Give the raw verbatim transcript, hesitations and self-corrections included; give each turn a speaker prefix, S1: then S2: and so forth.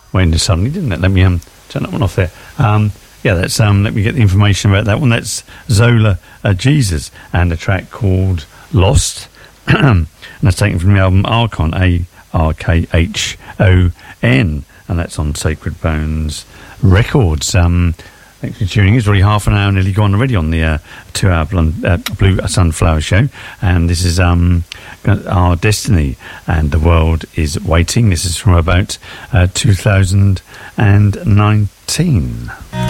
S1: went suddenly, didn't it? Let me um, turn that one off there. Um, yeah, that's um, let me get the information about that one. That's Zola uh, Jesus and a track called Lost. And that's taken from the album Archon, A R K H O N, and that's on Sacred Bones Records. Um, thanks for tuning in. It's already half an hour nearly gone already on the uh, two-hour Blonde, uh, Blue Sunflower Show, and this is um, Our Destiny, and The World Is Waiting. This is from about uh, two thousand nineteen.